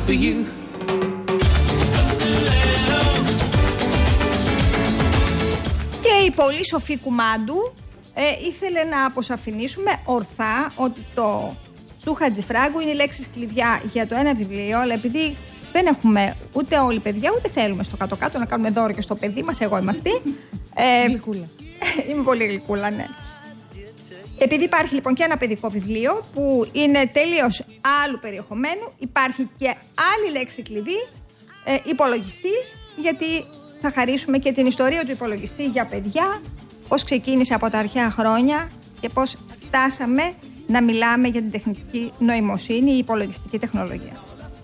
for you. Και η πολύ σοφή Κουμάντου ήθελε να αποσαφηνίσουμε ορθά ότι το Στου Χατζηφράγκου είναι οι λέξεις κλειδιά για το ένα βιβλίο, αλλά επειδή δεν έχουμε ούτε όλοι παιδιά, ούτε θέλουμε στο κάτω-κάτω να κάνουμε δώρο και στο παιδί μας, εγώ είμαι αυτή. Γλυκούλα. Είμαι πολύ γλυκούλα, ναι. Επειδή υπάρχει λοιπόν και ένα παιδικό βιβλίο που είναι τελείως άλλου περιεχομένου, υπάρχει και άλλη λέξη κλειδί, υπολογιστής, γιατί θα χαρίσουμε και την ιστορία του υπολογιστή για παιδιά, πώς ξεκίνησε από τα αρχαία χρόνια και πώς φτάσαμε να μιλάμε για την τεχνητή νοημοσύνη ή υπολογιστική τεχνολογία.